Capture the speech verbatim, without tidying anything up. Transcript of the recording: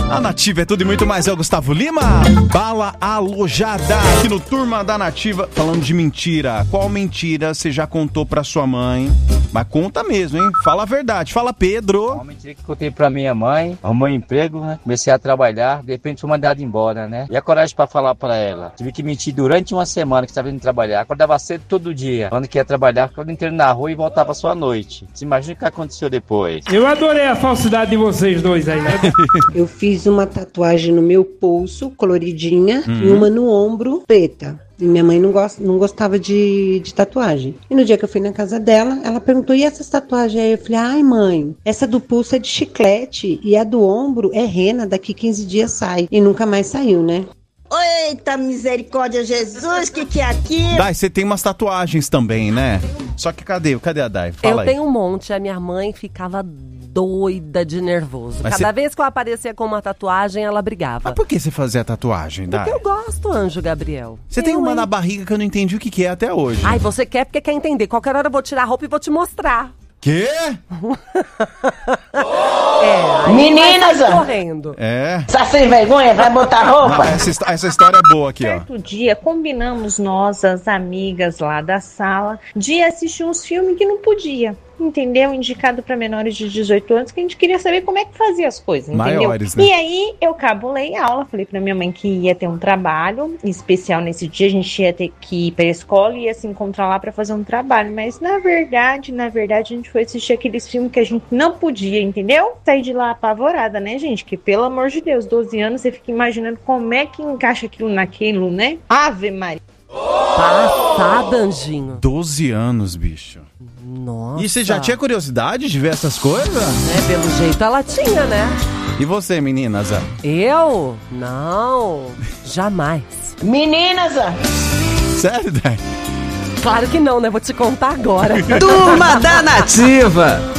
A Nativa é tudo e muito mais. É o Gustavo Lima. Bala alojada aqui no Turma da Nativa. Falando de mentira. Qual mentira você já contou pra sua mãe? Mas conta mesmo, hein? Fala a verdade. Fala, Pedro. Uma mentira que contei pra minha mãe. Arrumei um emprego, né? Comecei a trabalhar. De repente fui mandado embora, né? E a coragem pra falar pra ela? Tive que mentir durante uma semana que estava indo trabalhar. Acordava cedo todo dia. Quando que ia trabalhar, ficava inteiro na rua e voltava só à noite. Você imagina o que aconteceu depois? Eu adorei a falsidade de vocês dois aí, né? Eu fiz uma tatuagem no meu pulso, coloridinha, Uhum. e uma no ombro, preta. E minha mãe não, gosta, não gostava de, de tatuagem. E no dia que eu fui na casa dela, ela perguntou, e essas tatuagens aí? Eu falei, ai mãe, essa do pulso é de chiclete e a do ombro é rena, daqui quinze dias sai. E nunca mais saiu, né? Eita misericórdia, Jesus, que que é aquilo? Dai, você tem umas tatuagens também, né? Só que cadê? Cadê a Dai? Fala Eu aí. tenho um monte. A minha mãe ficava doida de nervoso. Mas Cada cê- vez que eu aparecia com uma tatuagem, ela brigava. Mas por que você fazia tatuagem, Dai? Porque eu gosto, Anjo Gabriel. Você tem Eu, uma hein? na barriga que eu não entendi o que, que é até hoje. Ai, você quer porque quer entender. Qualquer hora eu vou tirar a roupa e vou te mostrar. Quê? É, aí Meninas, vai sair ó. correndo. É. Tá sem vergonha? Vai botar Não, roupa? essa, histó- essa história é boa aqui, ó. Certo dia, combinamos nós, as amigas lá da sala, de assistir uns filmes que não podia, entendeu? Indicado para menores de dezoito anos, que a gente queria saber como é que fazia as coisas, entendeu? Maiores, né? E aí, eu cabulei a aula, falei pra minha mãe que ia ter um trabalho especial nesse dia, a gente ia ter que ir pra escola e ia se encontrar lá pra fazer um trabalho, mas na verdade, na verdade, a gente foi assistir aqueles filmes que a gente não podia, entendeu? Saí de lá apavorada, né, gente? Que pelo amor de Deus, doze anos, você fica imaginando como é que encaixa aquilo naquilo, né? Ave Maria. Passada, Anjinho. doze anos, bicho. Nossa. E você já tinha curiosidade de ver essas coisas? É, pelo jeito ela tinha, né? E você, meninas? ó? Eu? Não. Jamais. Meninas, ó. Sério, Dai? Claro que não, né? Vou te contar agora. Turma da Nativa.